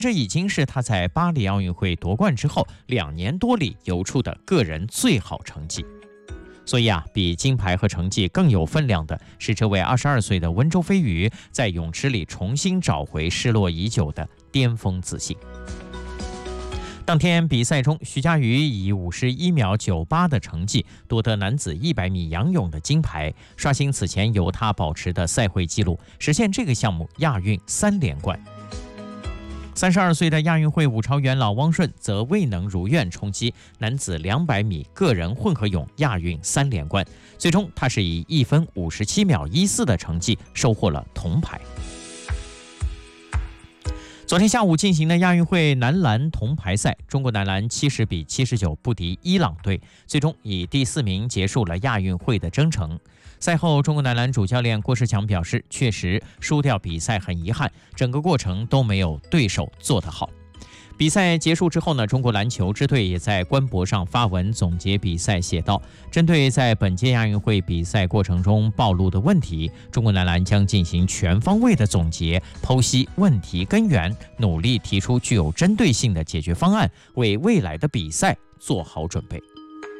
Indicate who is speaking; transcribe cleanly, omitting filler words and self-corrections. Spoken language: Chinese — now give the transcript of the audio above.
Speaker 1: 这已经是他在巴黎奥运会夺冠之后2年多里游出的个人最好成绩。所以比金牌和成绩更有分量的是这位22岁的温州飞鱼在泳池里重新找回失落已久的巅峰自信。当天比赛中，徐嘉余以51秒98的成绩夺得男子100米仰泳的金牌，刷新此前由他保持的赛会纪录，实现这个项目亚运3连冠。32岁的亚运会5朝元老汪顺则未能如愿冲击男子200米个人混合泳亚运3连冠，最终他是以1分57秒14的成绩收获了铜牌。昨天下午进行的亚运会男篮铜牌赛，中国男篮70比79不敌伊朗队，最终以第4名结束了亚运会的征程。赛后，中国男篮主教练郭士强表示，确实输掉比赛很遗憾，整个过程都没有对手做得好。比赛结束之后呢，中国篮球支队也在官博上发文总结比赛，写道：针对在本届亚运会比赛过程中暴露的问题，中国男篮将进行全方位的总结，剖析问题根源，努力提出具有针对性的解决方案，为未来的比赛做好准备。